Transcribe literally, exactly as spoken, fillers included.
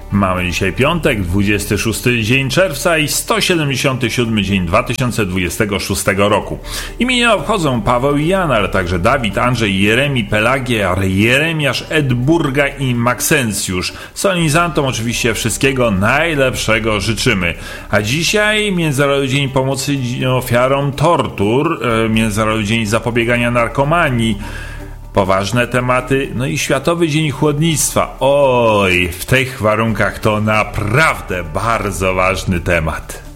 Mamy dzisiaj piątek, dwudziesty szósty dzień czerwca i sto siedemdziesiąty siódmy dzień dwa tysiące dwudziestego szóstego roku. Imienia obchodzą Paweł i Jan, ale także Dawid, Andrzej, Jeremi, Pelagia, Jeremiasz, Edburga i Maksencjusz. Solenizantom oczywiście wszystkiego najlepszego życzymy. A dzisiaj Międzynarodowy Dzień Pomocy Ofiarom Tortur, Międzynarodowy Dzień Zapobiegania Narkomanii, poważne tematy, no i Światowy Dzień Chłodnictwa. Oj, w tych warunkach to naprawdę bardzo ważny temat.